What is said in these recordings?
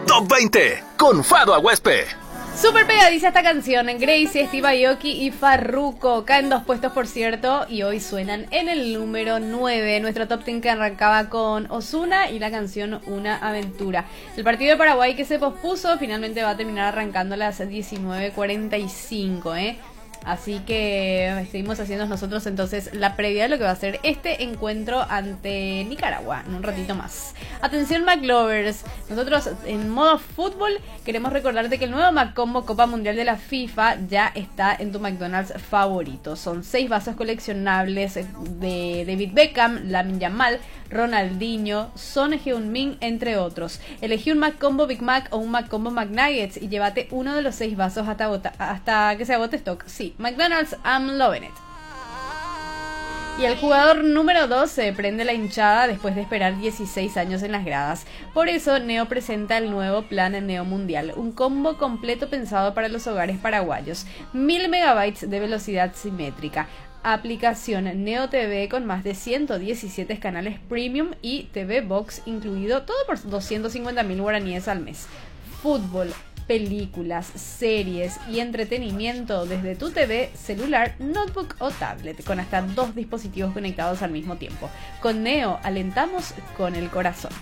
Top 20 con Fado Aguespe. Súper pegadiza esta canción. Gracie, Steve Aoki y Farruko caen 2 puestos, por cierto, y hoy suenan en el número 9. Nuestro top 10 que arrancaba con Ozuna y la canción Una Aventura. El partido de Paraguay que se pospuso finalmente va a terminar arrancando a las 19:45, Así que seguimos haciendo nosotros entonces la previa de lo que va a ser este encuentro ante Nicaragua en un ratito más. Atención McLovers, nosotros en modo fútbol queremos recordarte que el nuevo McCombo Copa Mundial de la FIFA ya está en tu McDonald's favorito. Son 6 vasos coleccionables de David Beckham, Lamine Yamal, Ronaldinho, Son Heung-min, entre otros. Elegí un McCombo Big Mac o un McCombo McNuggets y llévate uno de los 6 vasos hasta que se agote stock. Sí, McDonald's, I'm loving it. Y el jugador número 12 prende la hinchada después de esperar 16 años en las gradas. Por eso Neo presenta el nuevo plan Neo Mundial, un combo completo pensado para los hogares paraguayos. 1000 megabytes de velocidad simétrica, aplicación Neo TV con más de 117 canales premium y TV Box incluido, todo por 250.000 guaraníes al mes. Fútbol, películas, series y entretenimiento desde tu TV, celular, notebook o tablet, con hasta 2 dispositivos conectados al mismo tiempo. Con Neo alentamos con el corazón.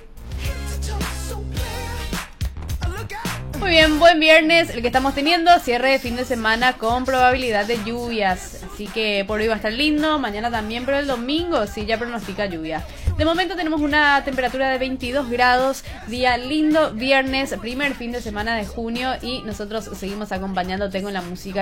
Muy bien, buen viernes el que estamos teniendo, cierre de fin de semana con probabilidad de lluvias, así que por hoy va a estar lindo, mañana también, pero el domingo sí ya pronostica lluvia. De momento tenemos una temperatura de 22 grados, día lindo, viernes, primer fin de semana de junio, y nosotros seguimos acompañándote con la música